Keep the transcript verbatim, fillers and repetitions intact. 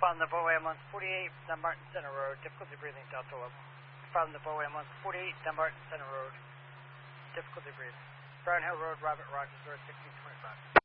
From the Bow Ambulance forty-eight, Dunbarton Center Road, difficulty breathing, Delta eleven. From the Bow Ambulance forty-eight, Dunbarton Center Road, difficulty breathing. Brown Hill Road, Robert Rogers Road, sixteen twenty-five.